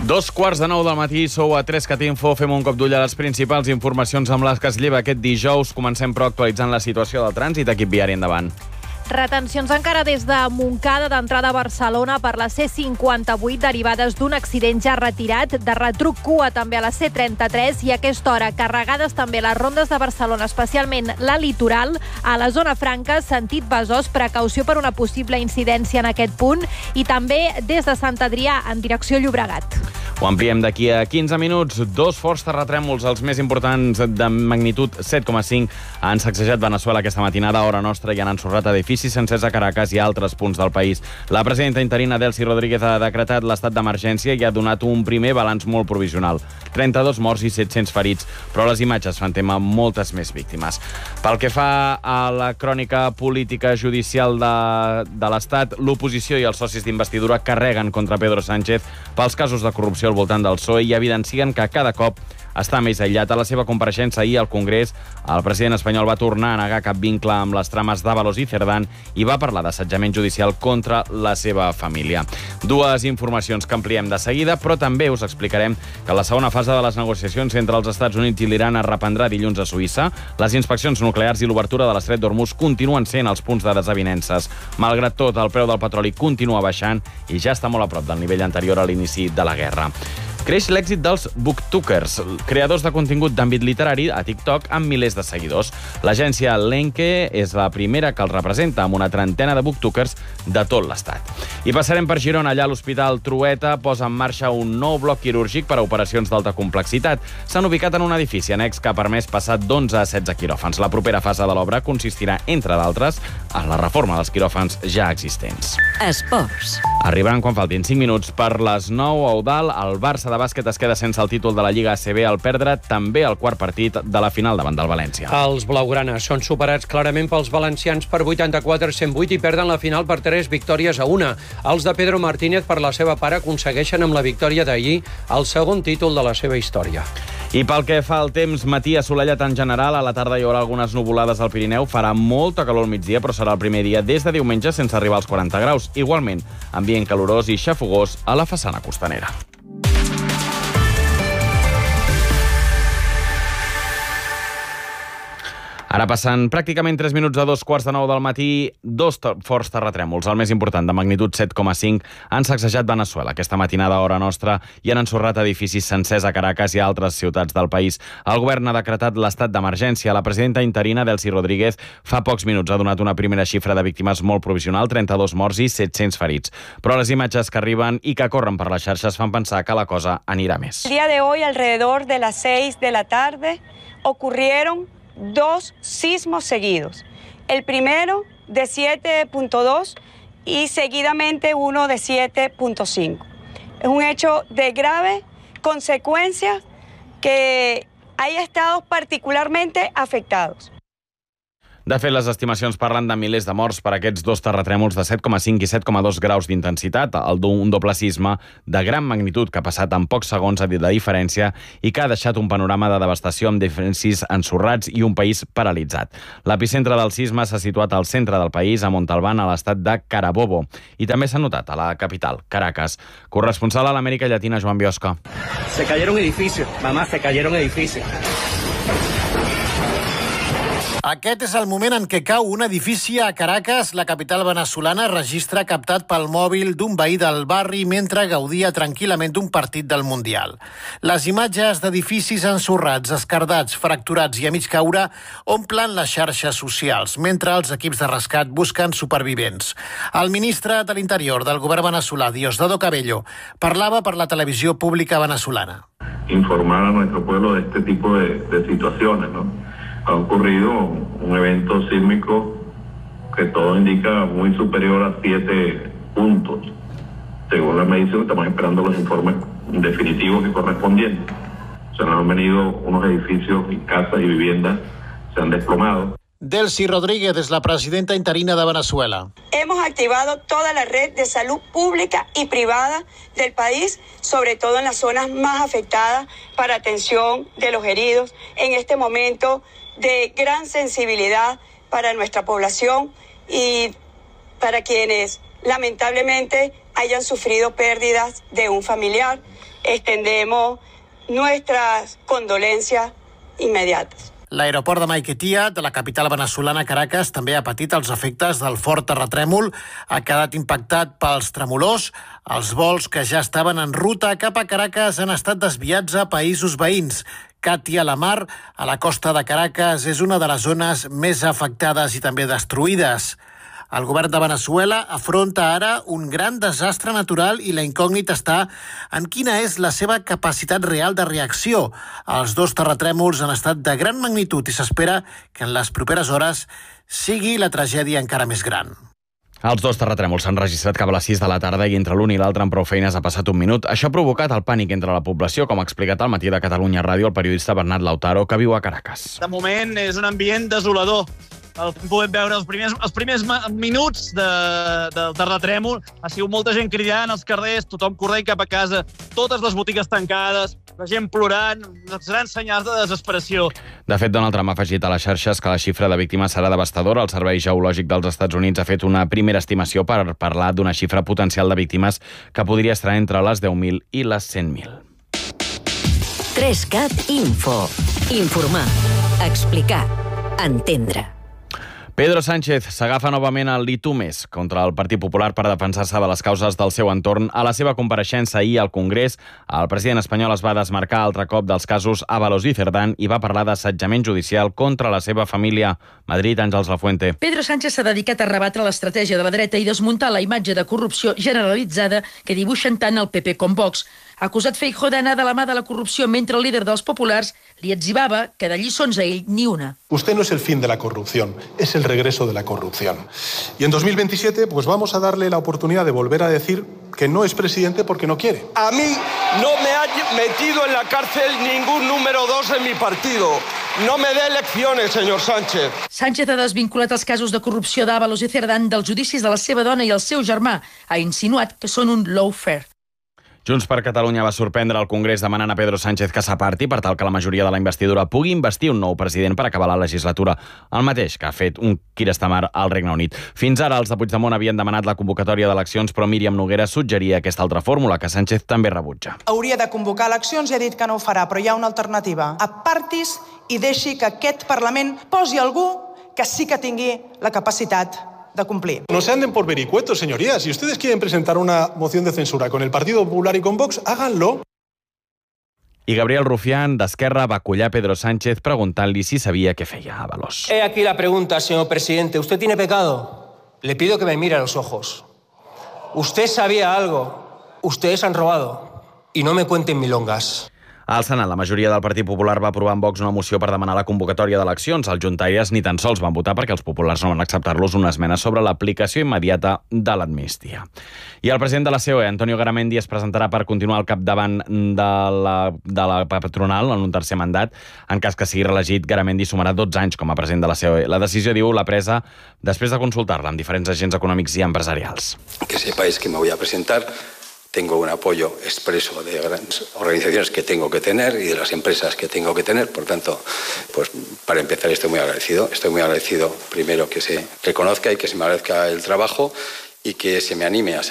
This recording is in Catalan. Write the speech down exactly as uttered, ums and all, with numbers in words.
Dos quarts de nou del matí, sou a tres cat info, fem un cop d'ull a les principals informacions amb les que es lleva aquest dijous. Comencem però actualitzant la situació del trànsit. Equip viari, endavant. Retencions encara des de Montcada d'entrada a Barcelona per la C cinquanta-vuit derivades d'un accident ja retirat, de retruc cua també a la C trenta-tres i a aquesta hora carregades també les rondes de Barcelona, especialment la litoral, a la zona franca, sentit Besòs, precaució per una possible incidència en aquest punt i també des de Sant Adrià en direcció Llobregat. Ho ampliem d'aquí a quinze minuts. Dos forts terratrèmols, els més importants de magnitud set coma cinc, han sacsejat Veneçuela aquesta matinada a hora nostra i han ensorrat edificis sencers a Caracas i a altres punts del país. La presidenta interina Delcy Rodríguez ha decretat l'estat d'emergència i ha donat un primer balanç molt provisional. trenta-dos morts i set-cents ferits, però les imatges fan tema moltes més víctimes. Pel que fa a la crònica política judicial de, de l'Estat, l'oposició i els socis d'investidura carreguen contra Pedro Sánchez pels casos de corrupció al voltant del P S O E i evidencien que cada cop està més aïllat. A la seva compareixença ahir al Congrés, el president espanyol va tornar a negar cap vincle amb les trames d'Ábalos i Cerdán i va parlar d'assetjament judicial contra la seva família. Dues informacions que ampliem de seguida, però també us explicarem que la segona fase de les negociacions entre els Estats Units i l'Iran es reprendrà dilluns a Suïssa. Les inspeccions nuclears i l'obertura de l'estret d'Hormuz continuen sent els punts de desavinences. Malgrat tot, el preu del petroli continua baixant i ja està molt a prop del nivell anterior a l'inici de la guerra. Creix l'èxit dels booktokers, creadors de contingut d'àmbit literari a TikTok amb milers de seguidors. L'agència Lenke és la primera que els representa, amb una trentena de booktokers de tot l'estat. I passarem per Girona. Allà l'Hospital Trueta posa en marxa un nou bloc quirúrgic per a operacions d'alta complexitat. S'han ubicat en un edifici annex que ha permès passar d'onze a setze quiròfans. La propera fase de l'obra consistirà, entre d'altres, en la reforma dels quiròfans ja existents. Esports. Arribaran quan faltin cinc minuts per les nou a Eudald. El Barça de bàsquet es queda sense el títol de la Lliga A C B al perdre també el quart partit de la final davant del València. Els blaugranes són superats clarament pels valencians per vuitanta-quatre a cent vuit i perden la final per tres victòries a una. Els de Pedro Martínez, per la seva part, aconsegueixen amb la victòria d'ahir el segon títol de la seva història. I pel que fa al temps, matí assolellat en general, a la tarda hi haurà algunes nuvolades al Pirineu, farà molta calor al migdia, però serà el primer dia des de diumenge sense arribar als quaranta graus. Igualment, ambient calorós i xafogós a la façana costanera. Ara passen pràcticament tres minuts a dos quarts de nou del matí, dos forts terratrèmols, el més important, de magnitud set coma cinc, han sacsejat Veneçuela aquesta matinada a hora nostra i han ensorrat edificis sencers a Caracas i a altres ciutats del país. El govern ha decretat l'estat d'emergència. La presidenta interina, Delcy Rodríguez, fa pocs minuts ha donat una primera xifra de víctimes molt provisional, trenta-dos morts i set-cents ferits. Però les imatges que arriben i que corren per les xarxes fan pensar que la cosa anirà més. El día de hoy, alrededor de las seis de la tarde, ocurrieron dos sismos seguidos. El primero de siete punto dos y seguidamente uno de siete punto cinco. Es un hecho de grave consecuencia que hay estados particularmente afectados. De fet, les estimacions parlen de milers de morts per aquests dos terratrèmols de set coma cinc i set coma dos graus d'intensitat, el d'un doble sisme de gran magnitud que ha passat en pocs segons de diferència i que ha deixat un panorama de devastació amb edificis ensorrats i un país paralitzat. L'epicentre del sisme s'ha situat al centre del país, a Montalbán, a l'estat de Carabobo, i també s'ha notat a la capital, Caracas. Corresponsal a l'Amèrica Llatina, Joan Biosca. Se cayeron edificios, mamá, se cayeron edificios. Aquest és el moment en què cau un edifici a Caracas. La capital veneçolana registra captat pel mòbil d'un veí del barri mentre gaudia tranquil·lament d'un partit del Mundial. Les imatges d'edificis ensorrats, esquerdats, fracturats i a mig caure omplen les xarxes socials, mentre els equips de rescat busquen supervivents. El ministre de l'Interior del govern veneçolà, Diosdado Cabello, parlava per la televisió pública veneçolana. Informar a nuestro pueblo de este tipo de, de situaciones, ¿no? Ha ocurrido un evento sísmico que todo indica muy superior a siete puntos. Según la medición, estamos esperando los informes definitivos y correspondientes. Se nos han venido unos edificios y casas y viviendas, se han desplomado. Delcy Rodríguez es la presidenta interina de Venezuela. Hemos activado toda la red de salud pública y privada del país, sobre todo en las zonas más afectadas, para atención de los heridos. En este momento de gran sensibilidad para nuestra población y para quienes lamentablemente hayan sufrido pérdidas de un familiar. Extendemos nuestras condolencias inmediatas. L'aeroport de Maiquetía, de la capital venezolana Caracas, també ha patit els efectes del fort terratrèmol. Ha quedat impactat pels tremolors. Els vols que ja estaven en ruta cap a Caracas han estat desviats a països veïns. Katia Lamar, a la costa de Caracas, és una de les zones més afectades i també destruïdes. El govern de Veneçuela afronta ara un gran desastre natural i la incògnita està en quina és la seva capacitat real de reacció. Els dos terratrèmols han estat de gran magnitud i s'espera que en les properes hores sigui la tragèdia encara més gran. Els dos terratrèmols s'han registrat cap a les sis de la tarda i entre l'un i l'altre amb prou feines ha passat un minut. Això ha provocat el pànic entre la població, com ha explicat al matí de Catalunya Ràdio el periodista Bernat Lautaro, que viu a Caracas. De moment és un ambient desolador. El que podem veure els primers, els primers minuts de, del terratrèmol ha sigut molta gent cridant als carrers, tothom corrent cap a casa, totes les botigues tancades, la gent plorant, grans senyals de desesperació. De fet, Donald Trump ha afegit a les xarxes que la xifra de víctimes serà devastadora. El Servei Geològic dels Estats Units ha fet una primera estimació per parlar d'una xifra potencial de víctimes que podria estar entre les deu mil i les cent mil. tres cat Info. Informar, explicar, entendre. Pedro Sánchez s'agafa novament al I T U Més contra el Partit Popular per defensar-se de les causes del seu entorn. A la seva compareixença ahir al Congrés, el president espanyol es va desmarcar altre cop dels casos Ábalos i Cerdán i va parlar d'assetjament judicial contra la seva família. Madrid, Àngels Lafuente. Pedro Sánchez s'ha dedicat a rebatre l'estratègia de la dreta i desmuntar la imatge de corrupció generalitzada que dibuixen tant el P P com Vox. Ha acusat Feijóo d'anar de la mà de la corrupció mentre el líder dels populars li etzibava que de lliçons a ell ni una. Usted no es el fin de la corrupción, es el regreso de la corrupción. Y en dos mil veintisiete pues vamos a darle la oportunidad de volver a decir que no es presidente porque no quiere. A mí no me ha metido en la cárcel ningún número dos en mi partido. No me dé lecciones, señor Sánchez. Sánchez ha desvinculat els casos de corrupció d'Ábalos i Cerdán dels judicis de la seva dona i el seu germà. Ha insinuat que són un lawfare. Junts per Catalunya va sorprendre el Congrés demanant a Pedro Sánchez que s'aparti per tal que la majoria de la investidura pugui investir un nou president per acabar la legislatura, el mateix que ha fet un Keir Starmer al Regne Unit. Fins ara els de Puigdemont havien demanat la convocatòria d'eleccions, però Míriam Noguera suggeria aquesta altra fórmula que Sánchez també rebutja. Hauria de convocar eleccions i ha dit que no ho farà, però hi ha una alternativa. Apartis i deixi que aquest Parlament posi algú que sí que tingui la capacitat de cumplir. No se anden por vericuetos, señorías. Si ustedes quieren presentar una moción de censura con el Partido Popular y con Vox, háganlo. I Gabriel Rufián, d'Esquerra, va acollar Pedro Sánchez preguntant-li si sabia què feia Ábalos. He aquí la pregunta, señor presidente. ¿Usted tiene pecado? Le pido que me mire a los ojos. ¿Usted sabía algo? Ustedes han robado. Y no me cuenten milongas. Al Senat, la majoria del Partit Popular va aprovar en Vox una moció per demanar la convocatòria d'eleccions. Els juntaires ni tan sols van votar perquè els populars no van acceptar-los una esmena sobre l'aplicació immediata de l'amnistia. I el president de la C O E, Antonio Garamendi, es presentarà per continuar al capdavant de la, de la patronal en un tercer mandat. En cas que sigui reelegit, Garamendi sumarà dotze anys com a president de la C O E. La decisió, diu, l'ha presa després de consultar-la amb diferents agents econòmics i empresarials. Que sepáis que me voy a presentar. Tengo un apoyo expreso de grandes organizaciones que tengo que tener y de las empresas que tengo que tener. Por tanto, pues para empezar estoy muy agradecido. Estoy muy agradecido primero que se reconozca y que se me agradezca el trabajo y que se me anime a